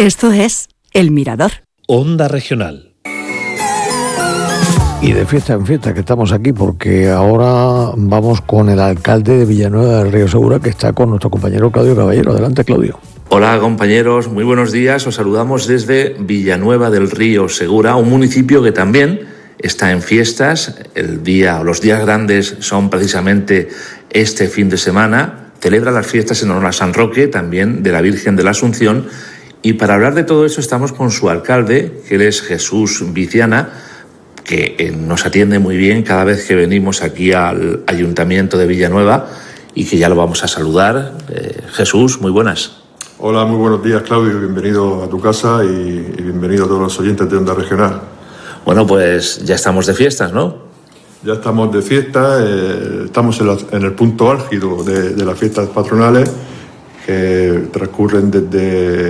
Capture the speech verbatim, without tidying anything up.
Esto es El Mirador. Onda Regional. Y de fiesta en fiesta que estamos aquí, porque ahora vamos con el alcalde de Villanueva del Río Segura, que está con nuestro compañero Claudio Caballero. Adelante, Claudio. Hola compañeros, muy buenos días. Os saludamos desde Villanueva del Río Segura, un municipio que también está en fiestas. El día, los días grandes son precisamente este fin de semana. Celebra las fiestas en honor a San Roque, también de la Virgen de la Asunción. Y para hablar de todo esto estamos con su alcalde, que él es Jesús Viciana, que nos atiende muy bien cada vez que venimos aquí al Ayuntamiento de Villanueva y que ya lo vamos a saludar. Eh, Jesús, muy buenas. Hola, muy buenos días, Claudio. Bienvenido a tu casa y, y bienvenido a todos los oyentes de Onda Regional. Bueno, pues ya estamos de fiestas, ¿no? Ya estamos de fiesta, eh, estamos en, la, en el punto álgido de, de las fiestas patronales que transcurren desde